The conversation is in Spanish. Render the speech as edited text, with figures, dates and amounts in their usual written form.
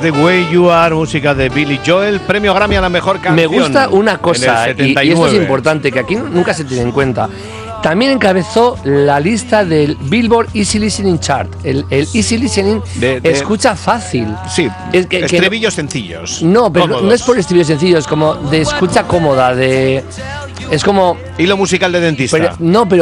The Way You Are, música de Billy Joel, premio Grammy a la mejor canción. Me gusta una cosa, en el y 79. esto es importante, que aquí nunca se tiene en cuenta. También encabezó la lista del Billboard Easy Listening Chart. El Easy Listening escucha fácil. Sí, estribillos sencillos. No, pero no es por estribillos sencillos, es como de escucha cómoda, es como... Hilo musical de dentista. Pero